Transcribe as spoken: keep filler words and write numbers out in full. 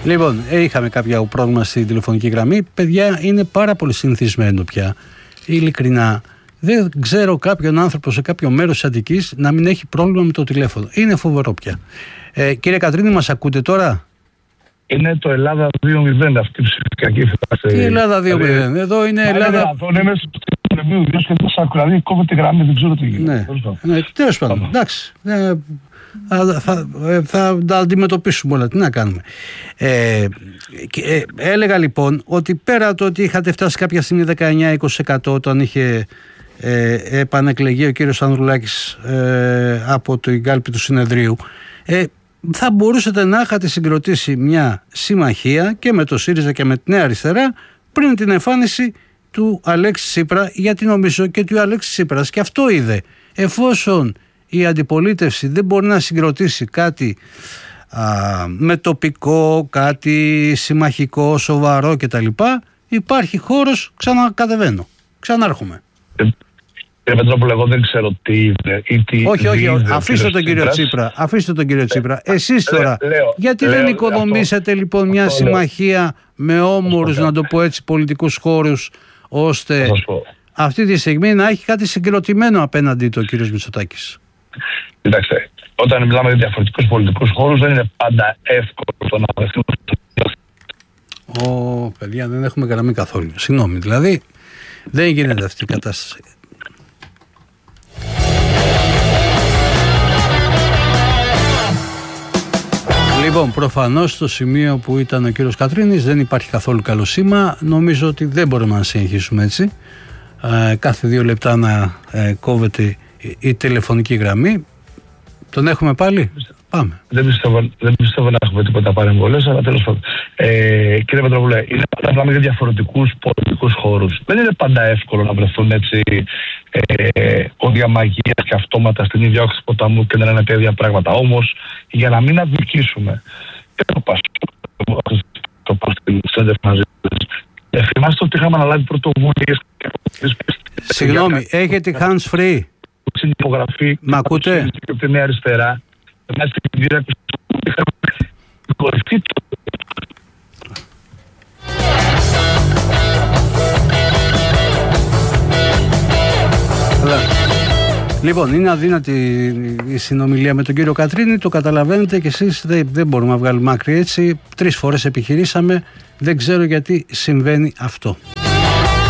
Λοιπόν, είχαμε κάποια πρόβλημα στη τηλεφωνική γραμμή. Παιδιά, είναι πάρα πολύ συνηθισμένο πια. Ειλικρινά, δεν ξέρω κάποιον άνθρωπο σε κάποιο μέρος της Αττικής να μην έχει πρόβλημα με το τηλέφωνο. Είναι φοβερό πια. Ε, κύριε Κατρίνη, μας ακούτε τώρα? Είναι το Ελλάδα δύο μηδέν αυτή η ψηφιακή φάση. Τι Ελλάδα δύο μηδέν, εδώ είναι Ελλάδα. Είναι μέσα στο πλαίσιο δύο και τόσο ακουραδί, κόβεται γραμμή, δεν ξέρω τι γίνεται. Ναι, τέλος πάντων. Εντάξει. Θα, θα, θα τα αντιμετωπίσουμε όλα. Τι να κάνουμε. Ε, ε, έλεγα λοιπόν ότι πέρα το ότι είχατε φτάσει κάποια στιγμή δεκαεννιά με είκοσι τοις εκατό όταν είχε ε, επανεκλεγεί ο κύριος Ανδρουλάκης ε, από την κάλπη του συνεδρίου, ε, θα μπορούσατε να είχατε συγκροτήσει μια συμμαχία και με το ΣΥΡΙΖΑ και με τη Νέα Αριστερά πριν την εμφάνιση του Αλέξη Τσίπρα, γιατί νομίζω και του Αλέξη Τσίπρας και αυτό είδε. Εφόσον η αντιπολίτευση δεν μπορεί να συγκροτήσει κάτι α, με τοπικό, κάτι συμμαχικό, σοβαρό κτλ, υπάρχει χώρος, ξανακατεβαίνω, ξανάρχομαι. Κύριε Πετρόπουλο, εγώ δεν ξέρω τι είδε ή τι. Όχι, όχι, αφήστε τον κύριο Τσίπρα. Αφήστε τον κύριο Τσίπρα. Εσείς τώρα, λέω, γιατί λέω, δεν οικοδομήσετε αυτό, λοιπόν μια αυτό συμμαχία λέω. με όμορους, να το πω έτσι, πολιτικούς χώρους, ώστε αυτή τη στιγμή να έχει κάτι συγκροτημένο απέναντι του ο κύριος Μητσοτάκης? Κοιτάξτε, όταν μιλάμε για διαφορετικούς πολιτικούς χώρους, δεν είναι πάντα εύκολο το να βρεθούμε. Ω, παιδιά, δεν έχουμε γραμμή καθόλου. Συγγνώμη, δηλαδή δεν γίνεται αυτή η κατάσταση. Λοιπόν, προφανώς στο σημείο που ήταν ο κύριος Κατρίνης δεν υπάρχει καθόλου καλό σήμα. Νομίζω ότι δεν μπορούμε να συνεχίσουμε έτσι. Ε, κάθε δύο λεπτά να ε, κόβεται η, η τηλεφωνική γραμμή. Τον έχουμε πάλι? Πάμε. Δεν πιστεύω, δεν πιστεύω να έχουμε τίποτα παρεμβολές, αλλά τέλος πάντων. Ε, κύριε Πετροπούλε, είναι πάντα μιλάμε για διαφορετικούς πολιτικούς χώρους. Δεν είναι πάντα εύκολο να βρεθούν έτσι ε, όδια μαγείας και αυτόματα στην ίδια όχθη του ποταμού και να είναι τέτοια πράγματα. Όμως, για να μην αδικήσουμε και το Πασόκ, το Πασόκ μαζί σας, θυμάστε ότι είχαμε αναλάβει πρωτοβουλίες. Συγγνώμη, έχετε hands free? Συνυπογραφή. Μ' ακούτε? Και από τη Νέα Αριστερά. Εμάς την κυρία είχαμε κορυφή του. Λοιπόν, είναι αδύνατη η συνομιλία με τον κύριο Κατρίνη, το καταλαβαίνετε και εσείς, δεν, δεν μπορούμε να βγάλουμε άκρη έτσι. Τρεις φορές επιχειρήσαμε, δεν ξέρω γιατί συμβαίνει αυτό.